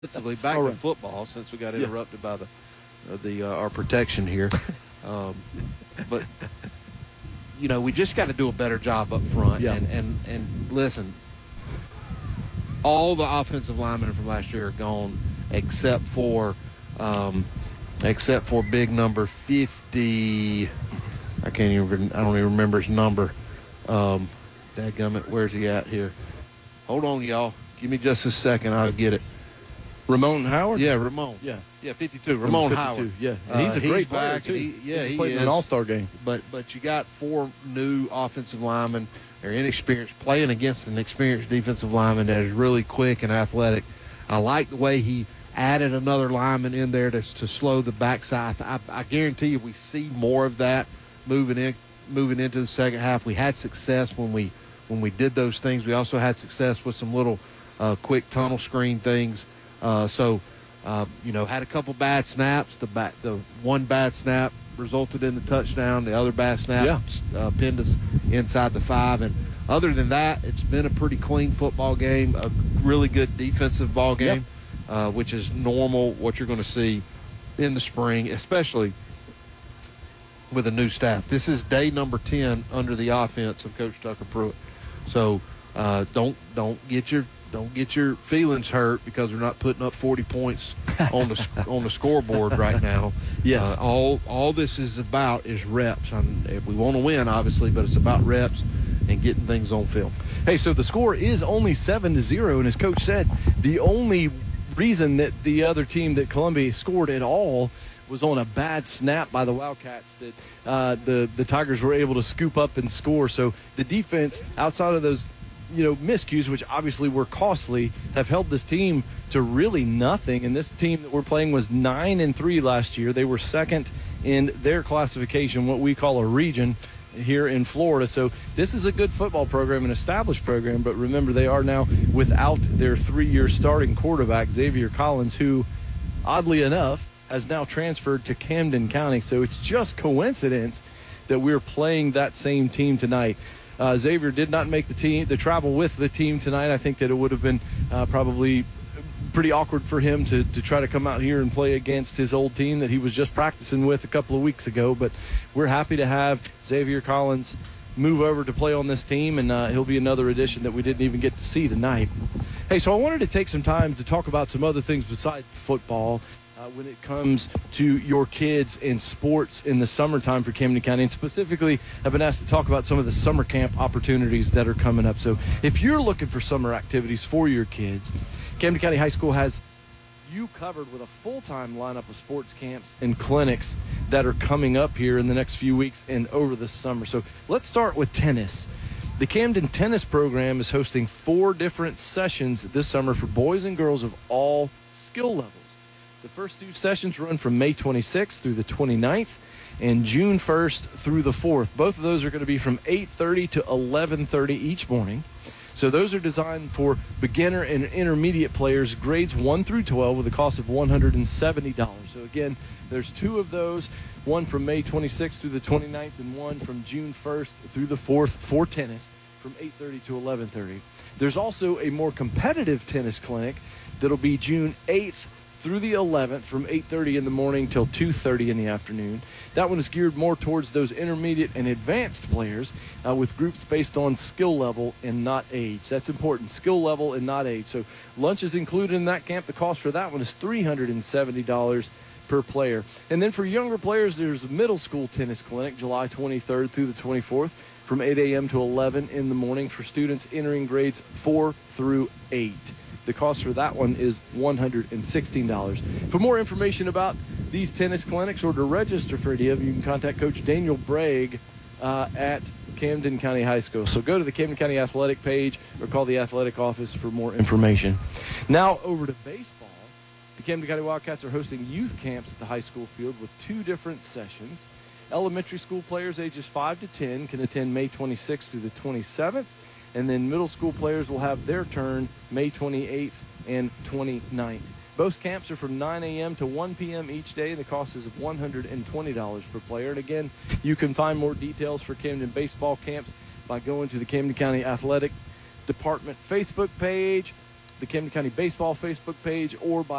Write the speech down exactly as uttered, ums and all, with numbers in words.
Defensively, back All to right. football, since we got Yeah. interrupted by the uh, the uh, our protection here. um, but you know, we just got to do a better job up front. Yeah. And, and and listen, all the offensive linemen from last year are gone, except for um, except for big number fifty. I can't even. I don't even remember his number. Um, Dadgummit, where's he at here? Hold on, y'all. Give me just a second. I'll get it. Ramon Howard? Yeah, Ramon. Yeah. Yeah, fifty-two. Ramon fifty-two, Howard. Yeah. And he's Uh, a great player, back, too. and he- yeah, He's he played in is. an all-star game. But but you got four new offensive linemen. They're inexperienced, playing against an experienced defensive lineman that is really quick and athletic. I like the way he added another lineman in there to, to slow the backside. I, I guarantee you we see more of that moving in moving into the second half. We had success when we when we did those things. We also had success with some little uh, quick tunnel screen things. Uh, so. Uh, you know, had a couple bad snaps. The back, the one bad snap resulted in the touchdown. The other bad snap Yeah. uh, pinned us inside the five. And other than that, it's been a pretty clean football game, a really good defensive ball game, Yep. uh, which is normal, what you're going to see in the spring, especially with a new staff. This is day number ten under the offense of Coach Tucker Pruitt. So uh, don't don't get your Don't get your feelings hurt because we're not putting up forty points on the on the scoreboard right now. Yes. Uh, all all this is about is reps. And we want to win, obviously, but it's about reps and getting things on film. Hey, so the score is only seven to zero, and as Coach said, the only reason that the other team, that Columbia, scored at all was on a bad snap by the Wildcats that uh, the the Tigers were able to scoop up and score. So the defense, outside of those, you know, miscues, which obviously were costly, have held this team to really nothing. And this team that we're playing was nine and three last year. They were second in their classification, what we call a region here in Florida. So this is a good football program, an established program. But remember, they are now without their three-year starting quarterback, Xavier Collins, who, oddly enough, has now transferred to Camden County. So it's just coincidence that we're playing that same team tonight. Uh, Xavier did not make the team, the travel with the team tonight. I think that it would have been uh, probably pretty awkward for him to, to try to come out here and play against his old team that he was just practicing with a couple of weeks ago. But we're happy to have Xavier Collins move over to play on this team, and uh, he'll be another addition that we didn't even get to see tonight. Hey, so I wanted to take some time to talk about some other things besides football. Uh, when it comes to your kids and sports in the summertime for Camden County. And specifically, I've been asked to talk about some of the summer camp opportunities that are coming up. So if you're looking for summer activities for your kids, Camden County High School has you covered with a full-time lineup of sports camps and clinics that are coming up here in the next few weeks and over the summer. So let's start with tennis. The Camden Tennis Program is hosting four different sessions this summer for boys and girls of all skill levels. The first two sessions run from May twenty-sixth through the twenty-ninth and June first through the fourth. Both of those are going to be from eight thirty to eleven thirty each morning. So those are designed for beginner and intermediate players, grades one through twelve, with a cost of one hundred seventy dollars. So again, there's two of those, one from May twenty-sixth through the twenty-ninth and one from June first through the fourth for tennis from eight thirty to eleven thirty. There's also a more competitive tennis clinic that'll be June eighth through the eleventh from eight thirty in the morning till two thirty in the afternoon. That one is geared more towards those intermediate and advanced players uh, with groups based on skill level and not age. That's important, skill level and not age. So lunch is included in that camp. The cost for that one is three hundred seventy dollars per player. And then for younger players, there's a middle school tennis clinic July twenty-third through the twenty-fourth from eight a.m. to eleven in the morning for students entering grades four through eight. The cost for that one is one hundred sixteen dollars. For more information about these tennis clinics or to register for any of them, you can contact Coach Daniel Bragg uh, at Camden County High School. So go to the Camden County Athletic page or call the athletic office for more information. Now over to baseball. The Camden County Wildcats are hosting youth camps at the high school field with two different sessions. Elementary school players ages five to ten can attend May twenty-sixth through the twenty-seventh. And then middle school players will have their turn May twenty-eighth and twenty-ninth. Both camps are from nine a.m. to one p.m. each day. The cost is one hundred twenty dollars per player. And again, you can find more details for Camden baseball camps by going to the Camden County Athletic Department Facebook page. the Camden County Baseball Facebook page or by